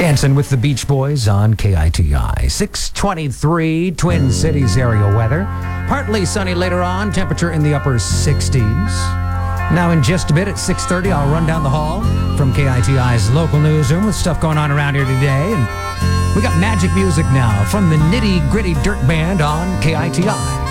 Dancing with the Beach Boys on KITI. 623 Twin Cities area weather. Partly sunny later on, temperature in the upper 60s. Now in just a bit at 6:30, I'll run down the hall from KITI's local newsroom with stuff going on around here today. And we got magic music now from the Nitty Gritty Dirt Band on KITI.